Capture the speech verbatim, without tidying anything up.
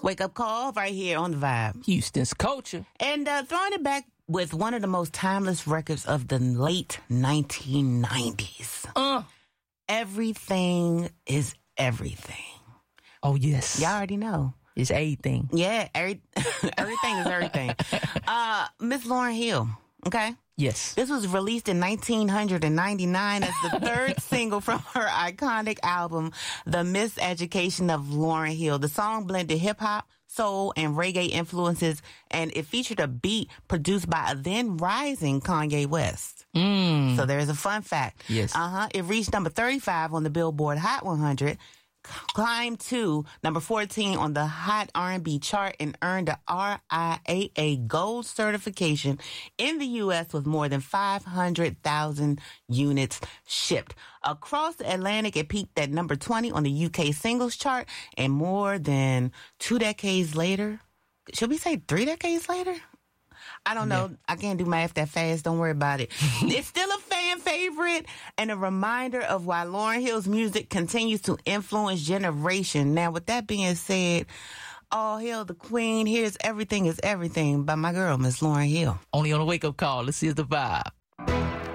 Wake Up Call right here on The Vibe. Houston's culture. And uh, throwing it back with one of the most timeless records of the late nineteen nineties. Uh. Everything is everything. Oh, yes. Y'all already know. It's everything. Yeah, every, everything is everything. Uh, Miss Lauryn Hill, okay? Yes. This was released in nineteen ninety-nine as the third single from her iconic album, The Miseducation of Lauryn Hill. The song blended hip-hop, soul, and reggae influences, and it featured a beat produced by a then-rising Kanye West. Mm. So there's a fun fact. Yes. Uh-huh. It reached number thirty-five on the Billboard Hot one hundred, climbed to number fourteen on the Hot R and B chart, and earned a R I A A Gold certification in the U S with more than five hundred thousand units shipped. Across the Atlantic, it peaked at number twenty on the U K singles chart, and more than two decades later, should we say three decades later? I don't know. Yeah. I can't do math that fast. Don't worry about it. It's still a fan favorite and a reminder of why Lauryn Hill's music continues to influence generation. Now, with that being said, all hail the queen. Here's Everything is Everything by my girl, Miss Lauryn Hill. Only on a Wake Up Call. This is The Vibe.